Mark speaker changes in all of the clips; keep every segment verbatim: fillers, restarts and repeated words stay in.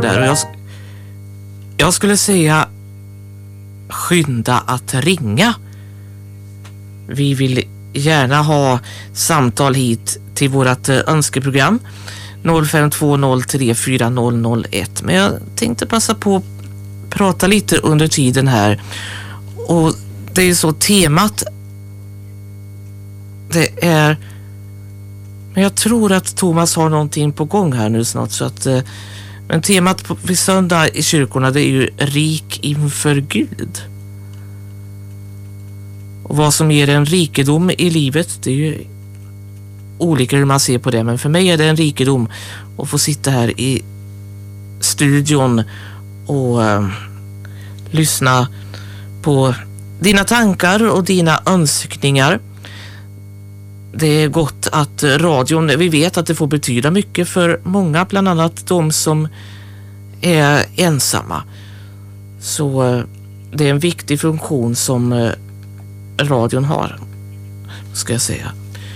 Speaker 1: där. Och jag, jag skulle säga skynda att ringa. Vi vill gärna ha samtal hit till vårt önskeprogram noll fem två noll tre fyra noll noll ett. Men jag tänkte passa på att prata lite under tiden här. Och det är så temat. Det är... Men jag tror att Thomas har någonting på gång här nu snart. Så att, men temat på, vid söndag i kyrkorna, det är ju rik inför Gud. Och vad som ger en rikedom i livet, det är ju olika hur man ser på det. Men för mig är det en rikedom att få sitta här i studion och uh, lyssna på dina tankar och dina önskningar. Det är gott att radion, vi vet att det får betyda mycket för många, bland annat de som är ensamma. Så det är en viktig funktion som radion har, ska jag säga.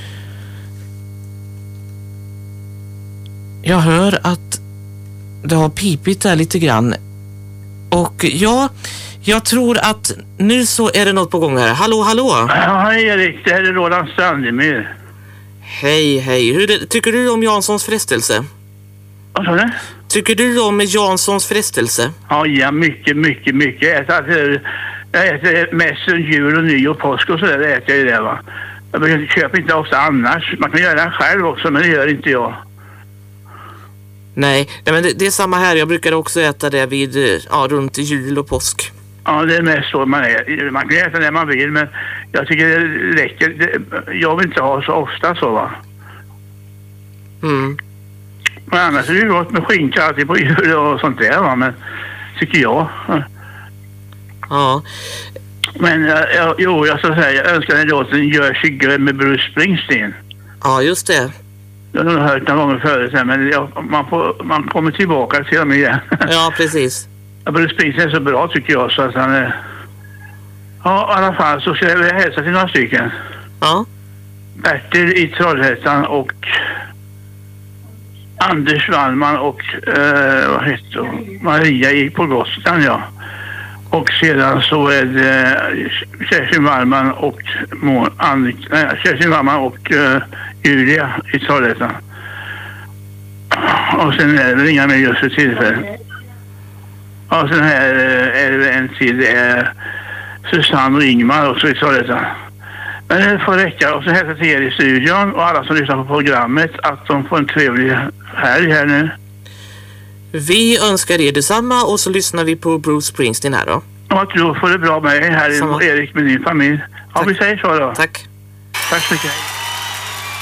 Speaker 1: Jag hör att det har pipit där lite grann. Och ja, jag tror att nu så är det något på gång här. Hallå, hallå!
Speaker 2: Ja, hej Erik, det här är Roland Strandemyr.
Speaker 1: Hej, hej. Hur det, tycker du om Janssons frestelse?
Speaker 2: Vad sa du?
Speaker 1: Tycker du om Janssons frestelse?
Speaker 2: Ja, ja, mycket, mycket, mycket. Jag äter, jag äter mest jul och ny och påsk och sådär, det äter jag ju det, va. Jag köper inte ofta annars. Man kan göra det själv också, men det gör inte jag.
Speaker 1: Nej, nej men det, det är samma här. Jag brukar också äta det vid, ja, runt jul och påsk.
Speaker 2: Ja, det är mest så man är. Man kan äta det man vill, men jag tycker det räcker. Det, jag vill inte ha så ofta så, va.
Speaker 1: Mm.
Speaker 2: Men annars är det ju gott med skinka alltid på jul och sånt där, va. Men tycker jag.
Speaker 1: Ja.
Speaker 2: Men jag, jo, jag ska säga, jag önskar den låten Gör sig grön med Bruce Springsteen.
Speaker 1: Ja, just det.
Speaker 2: Jag har nog hört några gånger förut, men jag, man, får, man kommer tillbaka till dem igen.
Speaker 1: Ja, precis.
Speaker 2: Bruce Springsteen är så bra, tycker jag, så att han är... Ja, i alla fall så ska jag vilja hälsa till några stycken.
Speaker 1: Ja.
Speaker 2: Bertil i Trollhättan och Anders Wallman och eh, vad heter hon? Maria i på Gotland, ja. Och sedan så är det Kerstin Wallman och Må, Annik, nej, Kerstin Wallman och uh, Julia i Trollhättan. Och sen är det väl inga mer just för tillfället. Och sen här är det en till, det är Susanne och Ingmar också i Trollhättan. Men det får räcka. Och så hälsa till er i studion och alla som lyssnar på programmet att de får en trevlig helg här nu.
Speaker 1: Vi önskar er detsamma och så lyssnar vi på Bruce Springsteen här då.
Speaker 2: Ja, då får det bra med er här, Erik, med din familj. Ja, vi säger så då.
Speaker 1: Tack.
Speaker 2: Tack så mycket.